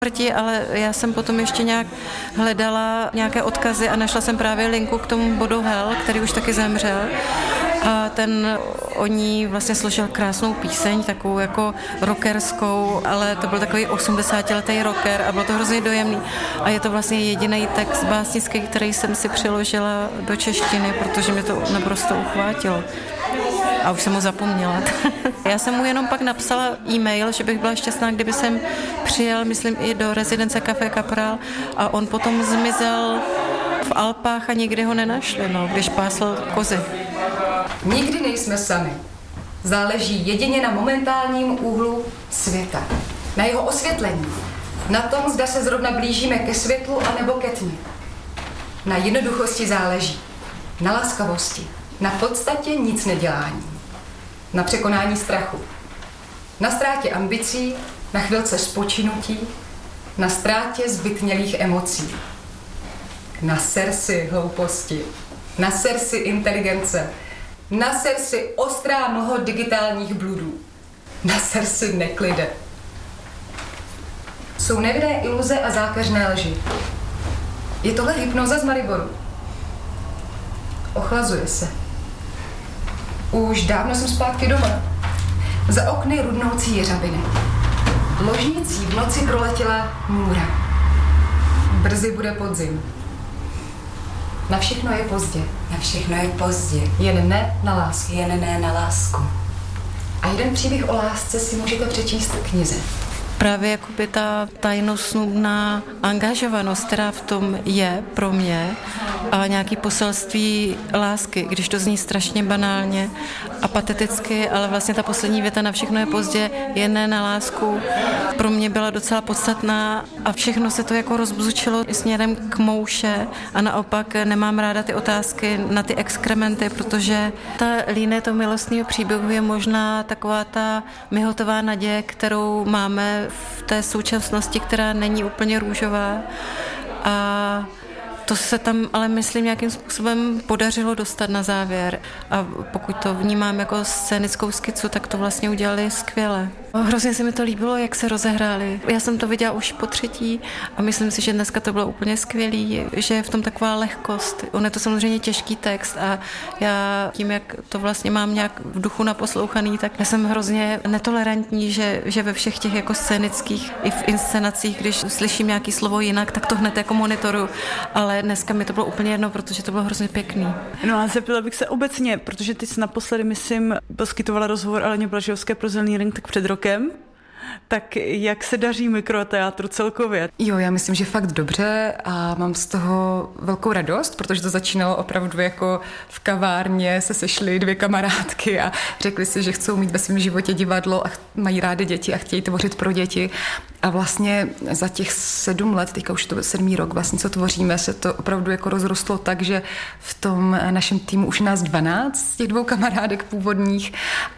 Ale já jsem potom ještě nějak hledala nějaké odkazy a našla jsem právě linku k tomu Bodo Hell, který už taky zemřel. A ten o ní vlastně složil krásnou píseň, takovou jako rockerskou, ale to byl takový 80letý rocker a bylo to hrozně dojemný. A je to vlastně jediný text básnický, který jsem si přiložila do češtiny, protože mě to naprosto uchvátilo. A už jsem ho zapomněla. Já jsem mu jenom pak napsala e-mail, že bych byla šťastná, kdyby jsem přijel, myslím, i do rezidence Café Kapral a on potom zmizel v Alpách a nikdy ho nenašli, když pásl kozy. Nikdy nejsme sami. Záleží jedině na momentálním úhlu světa. Na jeho osvětlení. Na tom, zda se zrovna blížíme ke světlu anebo ke tmě. Na jednoduchosti záleží. Na laskavosti. Na podstatě nic nedělání. Na překonání strachu. Na ztrátě ambicí, na chvilce spočinutí, na ztrátě zbytnělých emocí. Na sersi hlouposti, na sersi inteligence, na sersi ostrá mlho digitálních bludů, na sersi neklide. Jsou nevinné iluze a zákeřné lži. Je tohle hypnoza z Mariboru. Ochlazuje se. Už dávno jsem zpátky doma. Za okny rudnoucí jeřabiny. Ložnící v noci proletěla můra. Brzy bude podzim. Na všechno je pozdě. Na všechno je pozdě. Jen ne na lásku. Jen ne na lásku. A jeden příběh o lásce si můžete přečíst v knize. Právě jakoby ta tajnosnubná angažovanost, která v tom je pro mě a nějaký poselství lásky, když to zní strašně banálně a pateticky, ale vlastně ta poslední věta na všechno je pozdě, jen ne na lásku, pro mě byla docela podstatná a všechno se to jako rozbzučilo směrem k mouše a naopak nemám ráda ty otázky na ty exkrementy, protože ta línie toho milostného příběhu je možná taková ta mihotová naděje, kterou máme v té současnosti, která není úplně růžová a to se tam, ale myslím, nějakým způsobem podařilo dostat na závěr. A pokud to vnímám jako scénickou skicu, tak to vlastně udělali skvěle. Hrozně se mi to líbilo, jak se rozehráli. Já jsem to viděla už po třetí a myslím si, že dneska to bylo úplně skvělý, že je v tom taková lehkost. On je to samozřejmě těžký text a já tím, jak to vlastně mám nějak v duchu naposlouchaný, tak já jsem hrozně netolerantní, že ve všech těch jako scénických i v inscenacích, když slyším nějaký slovo jinak, tak to hned jako monitoru, ale dneska mi to bylo úplně jedno, protože to bylo hrozně pěkný. No a zeptala bych se obecně, protože ty jsi naposledy, myslím, poskytovala rozhovor Aleně Blažovské pro Zelený ring tak před rokem. Tak jak se daří mikroteátru celkově? Jo, já myslím, že fakt dobře a mám z toho velkou radost, protože to začínalo opravdu jako v kavárně, se sešly dvě kamarádky a řekli si, že chcou mít ve svém životě divadlo a mají rádi děti a chtějí tvořit pro děti. A vlastně za těch 7 let, teďka už je to 7. rok, vlastně co tvoříme, se to opravdu jako rozrostlo tak, že v tom našem týmu už je nás 12 z těch 2 kamarádek původních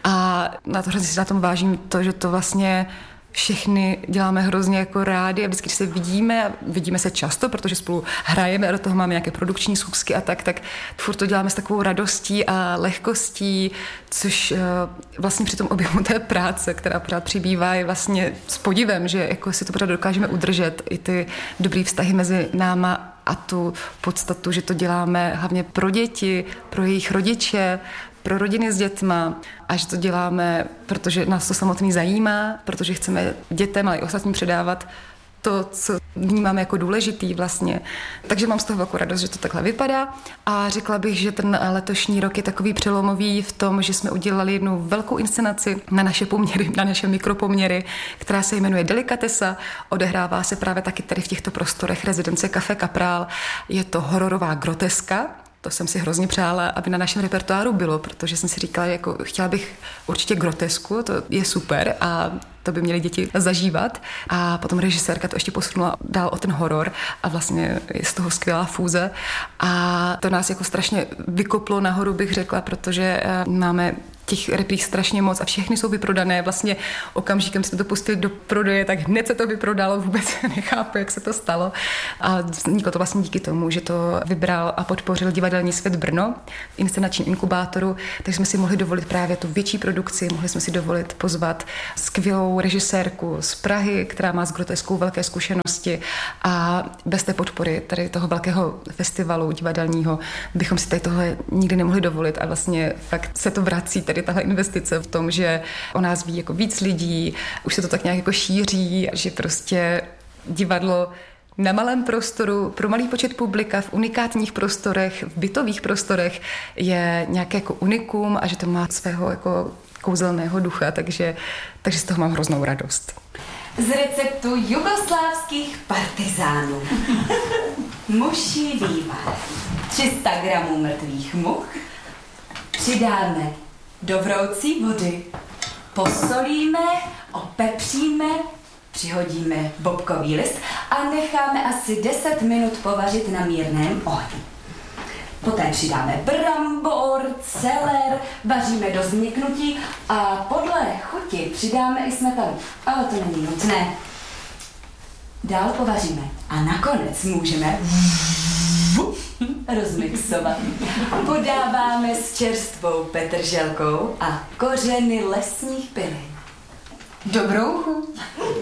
a na to hrozně si na tom vážím to, že to vlastně všechny děláme hrozně jako rádi a vždycky, když se vidíme se často, protože spolu hrajeme a do toho máme nějaké produkční schůzky a tak furt to děláme s takovou radostí a lehkostí, což vlastně při tom objemu té práce, která pořád přibývá, je vlastně s podivem, že jako si to pořád dokážeme udržet, i ty dobrý vztahy mezi náma a tu podstatu, že to děláme hlavně pro děti, pro jejich rodiče, pro rodiny s dětma a že to děláme, protože nás to samotný zajímá, protože chceme dětem, ale i ostatním předávat to, co vnímáme jako důležitý vlastně. Takže mám z toho velkou radost, že to takhle vypadá a řekla bych, že ten letošní rok je takový přelomový v tom, že jsme udělali jednu velkou inscenaci na naše poměry, na naše mikropoměry, která se jmenuje Delikatesa. Odehrává se právě taky tady v těchto prostorech rezidence Café Kapral. Je to hororová groteska. To jsem si hrozně přála, aby na našem repertoáru bylo, protože jsem si říkala, jako chtěla bych určitě grotesku, to je super a to by měly děti zažívat. A potom režisérka to ještě posunula dál o ten horor a vlastně je z toho skvělá fúze. A to nás jako strašně vykoplo nahoru, bych řekla, protože máme těch repríz strašně moc a všechny jsou vyprodané. Vlastně okamžikem jsme to pustili do prodeje, tak hned se to vyprodalo, vůbec nechápu, jak se to stalo. A vzniklo to vlastně díky tomu, že to vybral a podpořil Divadelní svět Brno v inscenačním inkubátoru, takže jsme si mohli dovolit právě tu větší produkci, mohli jsme si dovolit pozvat skvělou režisérku z Prahy, která má s groteskou velké zkušenosti a bez té podpory tady toho velkého festivalu divadelního bychom si tady tohle nikdy nemohli dovolit a vlastně fakt se to vrací tady tahle investice v tom, že o nás ví jako víc lidí, už se to tak nějak jako šíří, že prostě divadlo na malém prostoru, pro malý počet publika, v unikátních prostorech, v bytových prostorech je nějaké jako unikum a že to má svého jako kouzelného ducha, takže z toho mám hroznou radost. Z receptu jugoslávských partizánů. Muší vývar. 300 gramů mrtvých much. Přidáme do vroucí vody. Posolíme, opepříme, přihodíme bobkový list a necháme asi 10 minut povařit na mírném ohni. Poté přidáme brambor, celer, vaříme do změknutí a podle chuti přidáme i smetanu. Ale to není nutné. Dál povaříme a nakonec můžeme rozmixovat. Podáváme s čerstvou petrželkou a kořeny lesních bylin. Dobrou chuť!